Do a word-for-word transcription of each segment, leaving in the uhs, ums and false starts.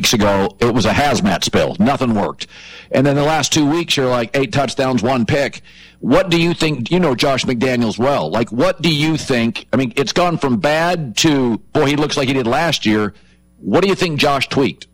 weeks ago, it was a hazmat spill. Nothing worked. And then the last two weeks, you're like eight touchdowns, one pick. What do you think? You know Josh McDaniels well. Like, what do you think? I mean, it's gone from bad to, boy, he looks like he did last year. What do you think Josh tweaked?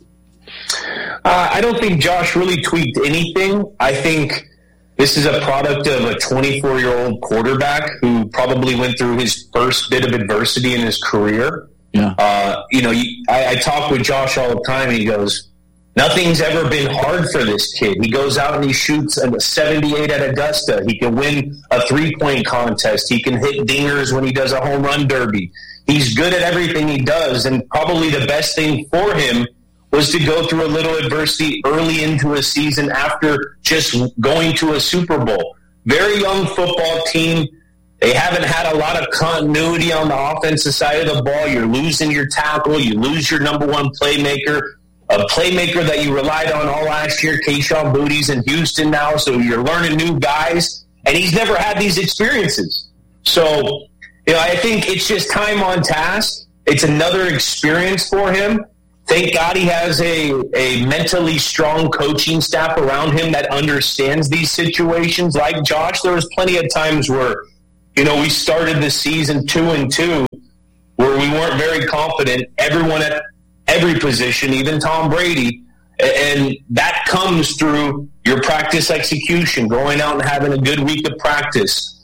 Uh, I don't think Josh really tweaked anything. I think this is a product of a twenty-four-year-old quarterback who probably went through his first bit of adversity in his career. Yeah. Uh, you know, I, I talk with Josh all the time. He goes, nothing's ever been hard for this kid. He goes out and he shoots a seventy-eight at Augusta. He can win a three-point contest. He can hit dingers when he does a home run derby. He's good at everything he does, and probably the best thing for him was to go through a little adversity early into a season after just going to a Super Bowl. Very young football team. They haven't had a lot of continuity on the offensive side of the ball. You're losing your tackle. You lose your number one playmaker, a playmaker that you relied on all last year. Kayshon Boutte's in Houston now, so you're learning new guys, and he's never had these experiences. So, you know, I think it's just time on task. It's another experience for him. Thank God he has a, a mentally strong coaching staff around him that understands these situations. Like Josh, there was plenty of times where, you know, we started the season two and two where we weren't very confident. Everyone at every position, even Tom Brady, and that comes through your practice execution, going out and having a good week of practice,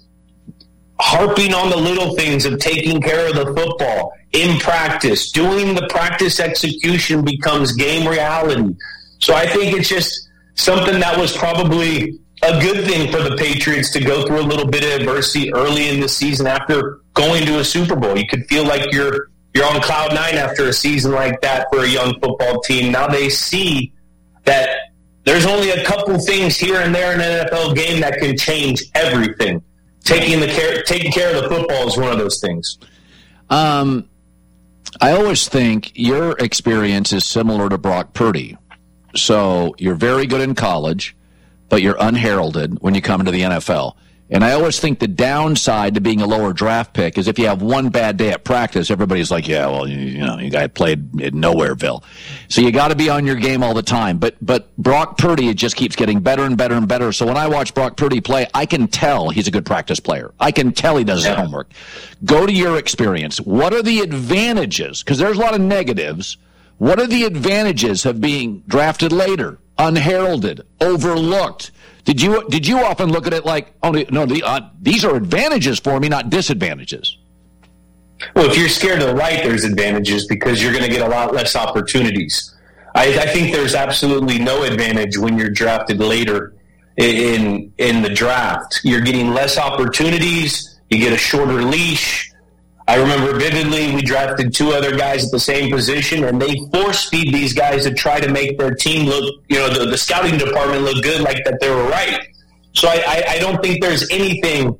harping on the little things of taking care of the football in practice. Doing the practice execution becomes game reality. So I think it's just something that was probably a good thing for the Patriots to go through a little bit of adversity early in the season after going to a Super Bowl. You could feel like you're you're on cloud nine after a season like that for a young football team. Now they see that there's only a couple things here and there in an N F L game that can change everything. Taking the care, taking care of the football is one of those things. Um, I always think your experience is similar to Brock Purdy. So you're very good in college, but you're unheralded when you come into the N F L. And I always think the downside to being a lower draft pick is if you have one bad day at practice, everybody's like, yeah, well, you, you know, you guy played in Nowhereville. So you got to be on your game all the time. But but Brock Purdy, it just keeps getting better and better and better. So when I watch Brock Purdy play, I can tell he's a good practice player. I can tell he does his homework. Go to your experience. What are the advantages? Because there's a lot of negatives. What are the advantages of being drafted later, unheralded, overlooked? Did you did you often look at it like, oh, no, the, uh, these are advantages for me, not disadvantages? Well, if you're scared of the light, there's advantages because you're going to get a lot less opportunities. I, I think there's absolutely no advantage when you're drafted later in in the draft. You're getting less opportunities. You get a shorter leash. I remember vividly we drafted two other guys at the same position, and they force-feed these guys to try to make their team look, you know, the, the scouting department look good, like that they were right. So I, I, I don't think there's anything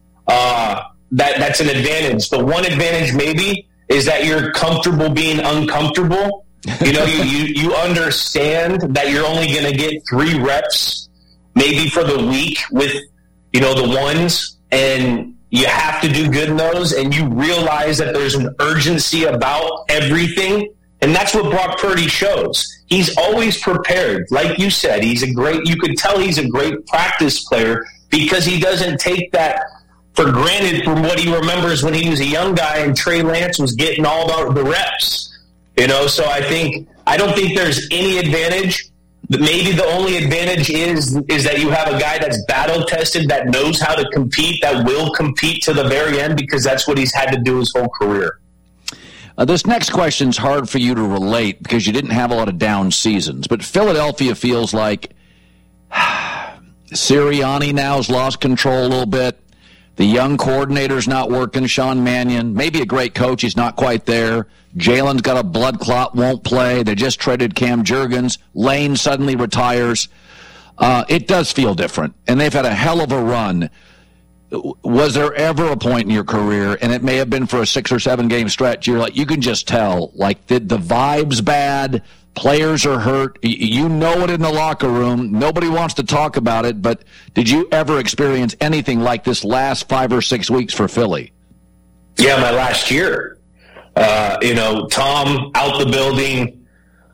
uh, that that's an advantage. The one advantage maybe is that you're comfortable being uncomfortable. You know, you, you, you understand that you're only going to get three reps maybe for the week with, you know, the ones, and you have to do good in those, and you realize that there's an urgency about everything, and that's what Brock Purdy shows. He's always prepared. Like you said, he's a great, you could tell he's a great practice player because he doesn't take that for granted from what he remembers when he was a young guy and Trey Lance was getting all the, the reps. You know, so I think, I don't think there's any advantage. Maybe the only advantage is is that you have a guy that's battle-tested, that knows how to compete, that will compete to the very end because that's what he's had to do his whole career. Uh, this next question is hard for you to relate because you didn't have a lot of down seasons. But Philadelphia feels like Sirianni now has lost control a little bit. The young coordinator's not working, Sean Mannion. Maybe a great coach, he's not quite there. Jalen's got a blood clot, won't play. They just traded Cam Jurgens. Lane suddenly retires. Uh, it does feel different, and they've had a hell of a run. Was there ever a point in your career, and it may have been for a six or seven game stretch, you're like, you can just tell, like, did the vibes bad? Players are hurt. You know it in the locker room. Nobody wants to talk about it, but did you ever experience anything like this last five or six weeks for Philly? Yeah, my last year. Uh, you know, Tom out the building.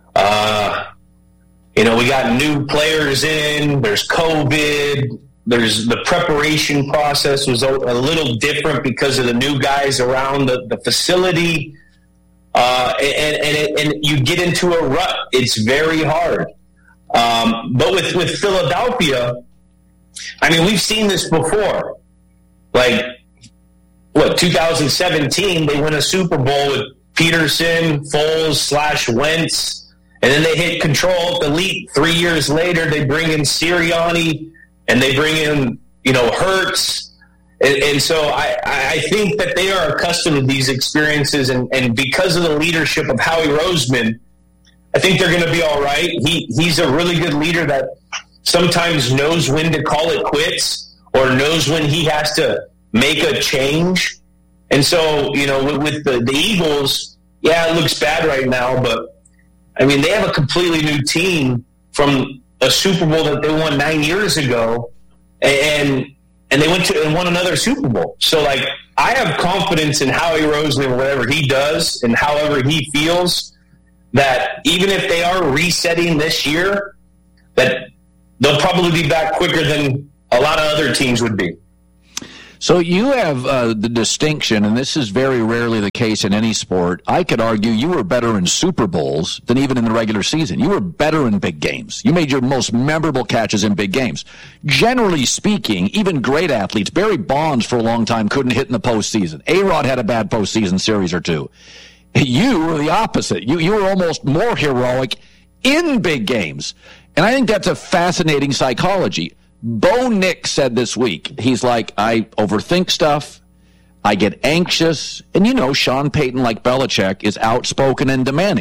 Uh, you know, we got new players in. There's COVID. There's the preparation process was a, a little different because of the new guys around the, the facility. Uh, and, and, it, and you get into a rut. It's very hard. Um, but with, with Philadelphia, I mean, we've seen this before. Like, what, two thousand seventeen, they win a Super Bowl with Peterson, Foles, slash Wentz, and then they hit control at the lead. Three years later, they bring in Sirianni, and they bring in, you know, Hurts. And, and so I, I think that they are accustomed to these experiences, and, and because of the leadership of Howie Roseman, I think they're going to be all right. He He's a really good leader that sometimes knows when to call it quits or knows when he has to make a change. And so, you know, with, with the, the Eagles, yeah, it looks bad right now, but, I mean, they have a completely new team from a Super Bowl that they won nine years ago, and and they went to and won another Super Bowl. So, like, I have confidence in Howie Roseman, whatever he does and however he feels, that even if they are resetting this year, that they'll probably be back quicker than a lot of other teams would be. So you have uh, the distinction, and this is very rarely the case in any sport. I could argue you were better in Super Bowls than even in the regular season. You were better in big games. You made your most memorable catches in big games. Generally speaking, even great athletes, Barry Bonds for a long time couldn't hit in the postseason. A-Rod had a bad postseason series or two. You were the opposite. You, you were almost more heroic in big games. And I think that's a fascinating psychology. Bo Nick said this week, he's like, I overthink stuff, I get anxious, and you know, Sean Payton, like Belichick, is outspoken and demanding.